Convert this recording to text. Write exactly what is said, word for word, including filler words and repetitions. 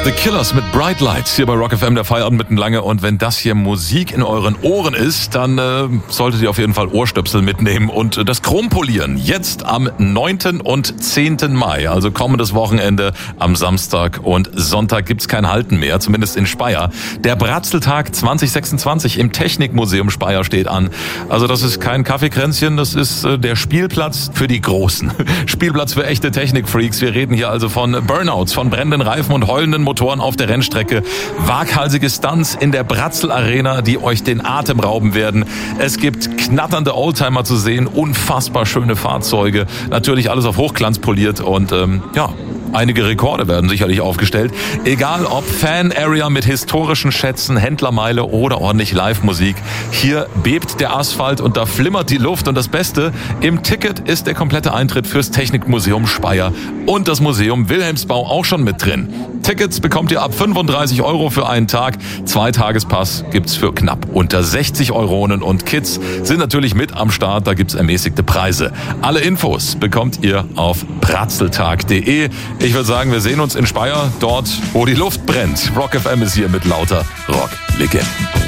The Killers mit Bright Lights hier bei Rock F M, der Feierabend mitten lange. Und wenn das hier Musik in euren Ohren ist, dann äh, solltet ihr auf jeden Fall Ohrstöpsel mitnehmen und äh, das Chrom polieren. Jetzt am neunten und zehnten Mai, also kommendes Wochenende, am Samstag und Sonntag gibt's kein Halten mehr, zumindest in Speyer. Der Bratzeltag zwanzig sechsundzwanzig im Technikmuseum Speyer steht an. Also das ist kein Kaffeekränzchen, das ist äh, der Spielplatz für die Großen. Spielplatz für echte Technikfreaks. Wir reden hier also von Burnouts, von brennenden Reifen und heulenden Motoren auf der Rennstrecke, waghalsige Stunts in der Bratzel Arena, die euch den Atem rauben werden. Es gibt knatternde Oldtimer zu sehen, unfassbar schöne Fahrzeuge, natürlich alles auf Hochglanz poliert und ähm, ja, einige Rekorde werden sicherlich aufgestellt. Egal ob Fan-Area mit historischen Schätzen, Händlermeile oder ordentlich Live-Musik. Hier bebt der Asphalt und da flimmert die Luft. Und das Beste, im Ticket ist der komplette Eintritt fürs Technikmuseum Speyer und das Museum Wilhelmsbau auch schon mit drin. Tickets bekommt ihr ab fünfunddreißig Euro für einen Tag. Zweitagespass gibt's für knapp unter sechzig Euronen und Kids sind natürlich mit am Start. Da gibt's ermäßigte Preise. Alle Infos bekommt ihr auf bratzeltag punkt de. Ich würde sagen, wir sehen uns in Speyer, dort, wo die Luft brennt. Rock F M ist hier mit lauter Rock-Legenden.